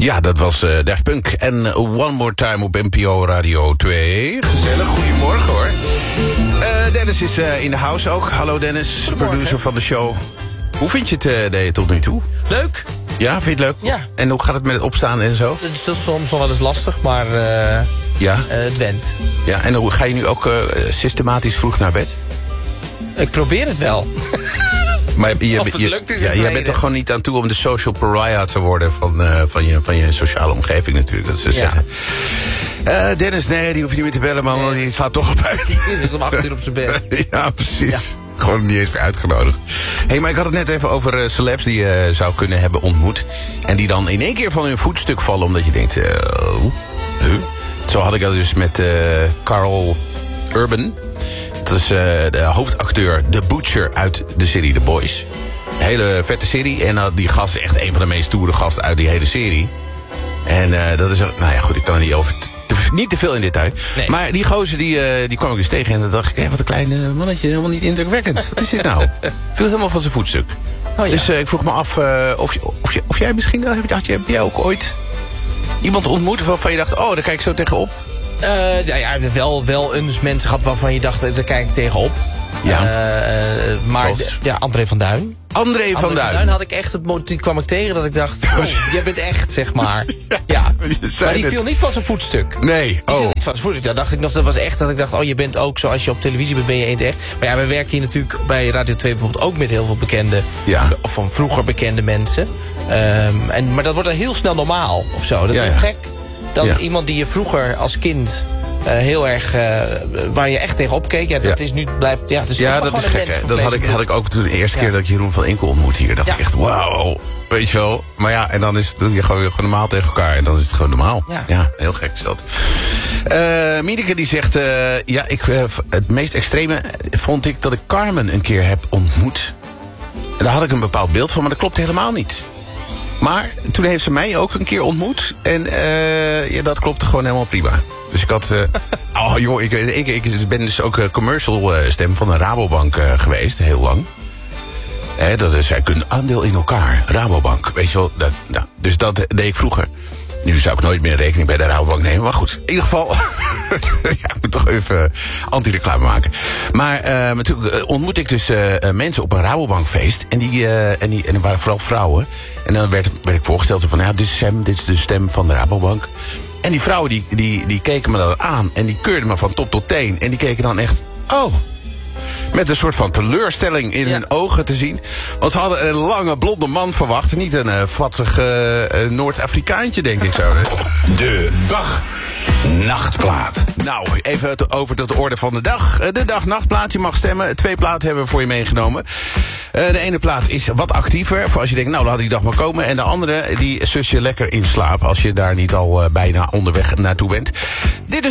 Ja, dat was Daft Punk en One More Time op NPO Radio 2. Gezellig, goedemorgen hoor. Dennis is in de house ook. Hallo Dennis, producer van de show. Hoe vind je het tot nu toe? Leuk. Ja, vind je het leuk? Ja. En hoe gaat het met het opstaan en zo? Het is soms wel eens lastig, maar het went. Ja, en hoe ga je nu ook systematisch vroeg naar bed? Ik probeer het wel. Maar jij bent toch gewoon niet aan toe om de social pariah te worden van je sociale omgeving natuurlijk. Dat is te zeggen. Dennis, nee, die hoef je niet meer te bellen, man. Nee. Die slaapt toch op uit. Die zit om 8 uur op zijn bed. Ja, precies. Ja. Gewoon niet eens meer uitgenodigd. Maar ik had het net even over celebs die je zou kunnen hebben ontmoet. En die dan in één keer van hun voetstuk vallen omdat je denkt, Zo had ik dat dus met Carl Urban. Dat is de hoofdacteur The Butcher uit de serie The Boys. Een hele vette serie. En die gast is echt een van de meest stoere gasten uit die hele serie. En dat is... Nou ja, goed, ik kan er niet over... Niet te veel in detail. Nee. Maar die gozer die kwam ik dus tegen. En dan dacht ik, wat een klein mannetje. Helemaal niet indrukwekkend. Wat is dit nou? Viel helemaal van zijn voetstuk. Oh, ja. Dus ik vroeg me af of jij misschien... Heb jij ook ooit iemand ontmoet waarvan je dacht... Oh, daar kijk ik zo tegenop? Wel eens mensen gehad waarvan je dacht, daar kijk ik tegenop. Ja. Maar André van Duin. André van Duin had ik echt die kwam ik tegen dat ik dacht, jij bent echt, zeg maar. Ja. Maar die viel niet van zijn voetstuk. Nee. Die viel niet van zijn voetstuk. Ja, dacht ik nog, dat was echt dat ik dacht, je bent ook zoals je op televisie bent, ben je echt. Maar ja, we werken hier natuurlijk bij Radio 2 bijvoorbeeld ook met heel veel bekende, of van vroeger bekende mensen. Maar dat wordt dan heel snel normaal of zo. Dat is heel gek. Dan iemand die je vroeger als kind heel erg waar je echt tegenop keek. Ja, dat is nu blijft. Ja, het is dat is gek. Dat had ik ook toen de eerste keer dat ik Jeroen van Inkel ontmoet hier. Dacht ik echt, wauw, weet je wel. Maar ja, en dan is het je gewoon normaal tegen elkaar. En dan is het gewoon normaal. Ja, heel gek is dat. Miedeke die zegt, het meest extreme vond ik dat ik Carmen een keer heb ontmoet. En daar had ik een bepaald beeld van, maar dat klopt helemaal niet. Maar toen heeft ze mij ook een keer ontmoet. En dat klopte gewoon helemaal prima. Dus ik had... ik ben dus ook commercial stem van een Rabobank geweest. Heel lang. Dat is eigenlijk een aandeel in elkaar. Rabobank, weet je wel. Dus dat deed ik vroeger. Nu zou ik nooit meer rekening bij de Rabobank nemen. Maar goed, in ieder geval... ik moet toch even anti-reclame maken. Maar toen ontmoette ik dus mensen op een Rabobankfeest. En die waren vooral vrouwen. En dan werd ik voorgesteld van... dit is Sam, dit is de stem van de Rabobank. En die vrouwen die keken me dan aan. En die keurden me van top tot teen. En die keken dan echt... met een soort van teleurstelling in hun ogen te zien. Want ze hadden een lange blonde man verwacht. Niet een vatsig Noord-Afrikaantje, denk ik zo. De dag-nachtplaat. Nou, even over tot de orde van de dag. De dag-nachtplaat, je mag stemmen. 2 platen hebben we voor je meegenomen. De ene plaat is wat actiever. Voor als je denkt, nou, laat die dag maar komen. En de andere, die sus je lekker in slaap. Als je daar niet al bijna onderweg naartoe bent. Dit is